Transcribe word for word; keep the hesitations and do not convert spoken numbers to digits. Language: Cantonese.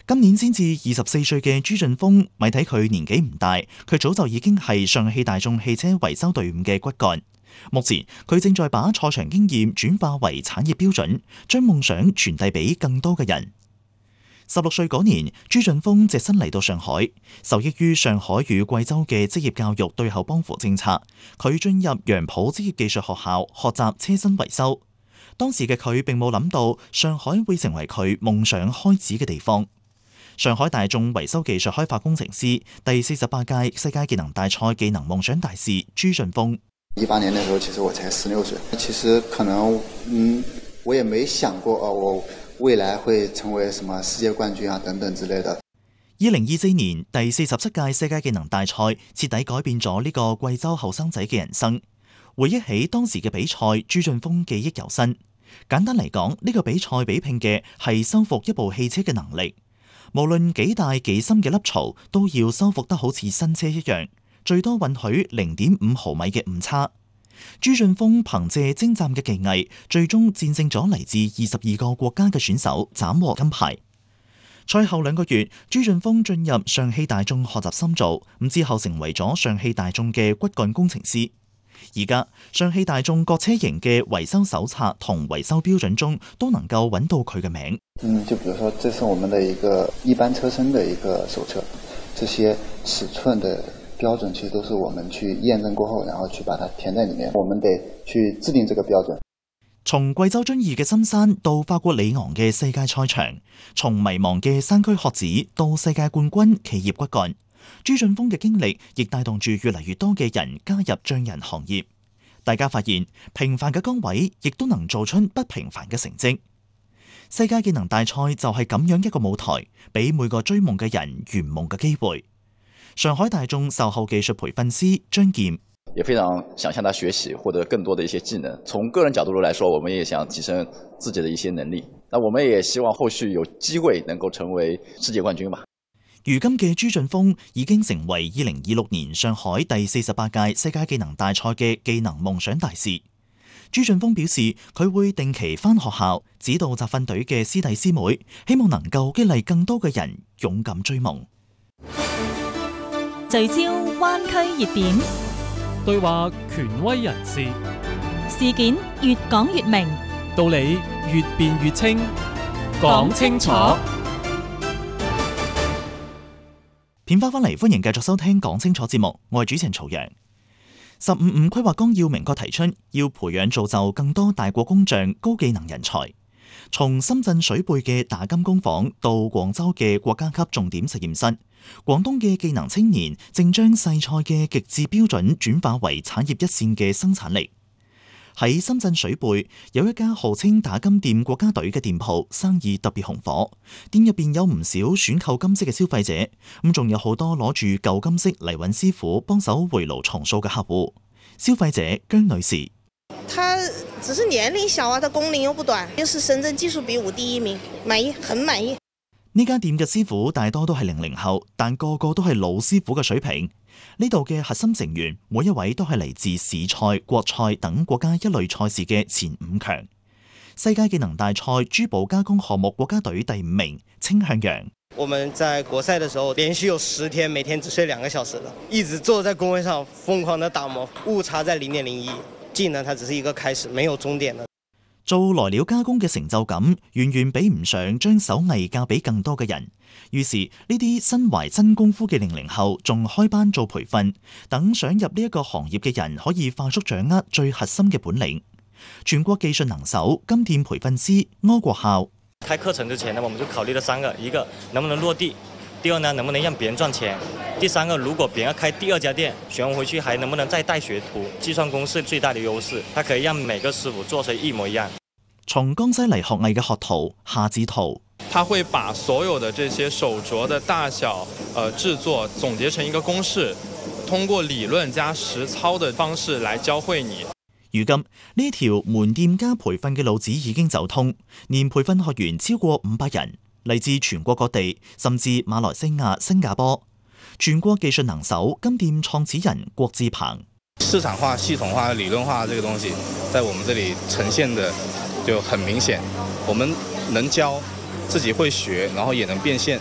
今年先至二十四歲嘅朱俊峰，咪睇佢年紀唔大，佢早就已經係上汽大眾汽車維修隊伍嘅骨幹。目前佢正在把賽場經驗轉化為產業標準，將夢想傳遞俾更多嘅人。十六歲嗰年，朱俊峰隻身嚟到上海，受益於上海與貴州嘅職業教育對口幫扶政策，佢進入楊浦職業技術學校學習車身維修。當時嘅佢並冇諗到上海會成為佢夢想開始嘅地方。上海大眾維修技術開發工程師第四十八屆世界技能大賽技能夢想大使朱俊峰。 一八年那時候，其實我才十六歲，其實可能，嗯，我也沒想過，哦，我未來會成為什麼世界冠軍啊等等之類的。 二零二四年第四十七屆世界技能大賽徹底改變咗呢個貴州後生仔嘅人生。回憶起當時嘅比賽，朱俊峰記憶猶新。簡單嚟講，呢個比賽比拼嘅係修復一部汽車嘅能力。無論幾大幾深嘅凹槽，都要修復得好似新車一樣，最多允許零點五毫米嘅誤差。朱俊峰憑借精湛嘅技藝，最終戰勝咗嚟自二十二個國家嘅選手，斬獲金牌。賽後兩個月，朱俊峰進入上汽大眾學習深造，咁之後成為咗上汽大眾嘅骨幹工程師。而家上汽大眾各車型嘅維修手冊同維修標準中都能夠揾到佢嘅名。 嗯，就比如說，這是我們的一個一般車身的一個手冊，這些尺寸的標準其實都是我們去驗證過後，然後去把它填在裡面。我們得去制定這個標準。 從貴州遵義嘅深山到法國里昂嘅世界賽場，從迷茫嘅山區學子到世界冠軍企業骨幹。朱俊峰嘅經歷亦帶動住越嚟越多嘅人加入匠人行業。大家發現平凡嘅崗位亦都能做出不平凡嘅成績。世界技能大賽就係咁樣一個舞台，俾每個追夢嘅人圓夢嘅機會。上海大眾售後技術培訓師張劍也非常想向他學習，獲得更多的一些技能。從個人角度來說，我們也想提升自己的一些能力。那我們也希望後續有機會能夠成為世界冠軍吧。 如今嘅朱俊峰已經成為二零二六年上海第四十八屆世界技能大賽嘅技能夢想大使。朱俊峰表示，佢會定期返學校指導集訓隊嘅師弟師妹，希望能夠激勵更多嘅人勇敢追夢。 聚焦灣區熱點， 對話權威人士， 事件越講越明， 道理越辯越清，講清楚。 片花翻嚟，歡迎繼續收聽講清楚節目，我係主持人曹陽。十五五規劃綱要明確提出，要培養造就更多大國工匠、高技能人才。從深圳水貝嘅打金工坊到廣州嘅國家級重點實驗室，廣東嘅技能青年正將細菜嘅極致標準轉化為產業一線嘅生產力。喺深圳水貝有一家號稱打金店國家隊嘅店鋪，生意特別紅火。店入邊有唔少選購金飾嘅消費者，咁仲有好多攞住舊金飾嚟揾師傅幫手回爐重塑嘅客戶。消費者姜女士， 他只是年齡小啊，他工齡又不短，又是深圳技術比武第一名，滿意，很滿意。 呢間店嘅師傅大多都係零零後，但個個都係老師傅嘅水平。呢度嘅核心成員每一位都係嚟自市菜、國菜等國家一類賽事嘅前五強。世界技能大賽珠寶加工項目國家隊第五名青向陽。 我們在國賽的時候，連續有十天，每天只睡兩個小時了，一直坐在工位上瘋狂的打磨，誤差在零點零一。技能它只是一個開始，沒有終點的。 做來料加工嘅成就感，遠遠比唔上將手藝教俾更多嘅人。於是呢啲身懷真功夫嘅零零後，仲開班做培訓，等想入呢一個行業嘅人可以快速掌握最核心嘅本領。全國技術能手金店培訓師柯國孝。 開課程之前呢，我們就考慮了三個：一個能不能落地，第二呢能不能讓別人賺錢，第三個如果別人要開第二家店，學完回去還能不能再帶學徒。計算公式最大的優勢，它可以讓每個師傅做成一模一樣。 從江西嚟學藝嘅學徒夏志圖， 他會把所有的這些手鐲的大小、呃製作總結成一個公式，通過理論加實操的方式來教會你。 如今呢條門店加培訓嘅路子已經走通，年培訓學員超過五百人，嚟自全國各地，甚至馬來西亞、新加坡。全國技術能手金店創始人郭志鵬， 市場化、系統化、理論化這個東西，在我們這裡呈現的就很明顯，我們能教，自己會學，然後也能變現。